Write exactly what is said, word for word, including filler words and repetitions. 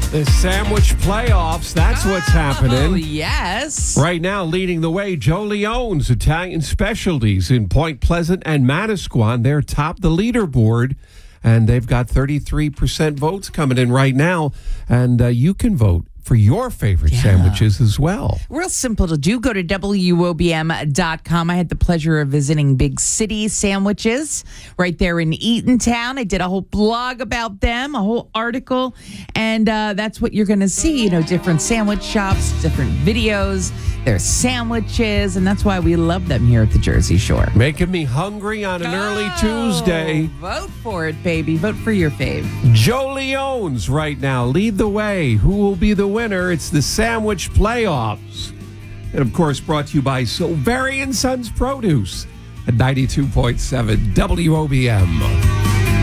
The sandwich playoffs, that's what's happening. Oh, yes. Right now, leading the way, Joe Leone's Italian Specialties in Point Pleasant and Manasquan. They're top the leaderboard, and they've got thirty-three percent votes coming in right now. And uh, you can vote for your favorite Yeah. sandwiches as well. Real simple to do. Go to W O B M dot com. I had the pleasure of visiting Big City Sandwiches right there in Eatontown. I did a whole blog about them, a whole article, and uh, that's what you're going to see. You know, different sandwich shops, different videos, their sandwiches, and that's why we love them here at the Jersey Shore. Making me hungry on an early Oh, Tuesday. Vote for it, baby. Vote for your fave. Joe Leone's right now lead the way. Who will be the winner? It's the sandwich playoffs. And of course, brought to you by Silverian Sons Produce at ninety-two point seven W O B M.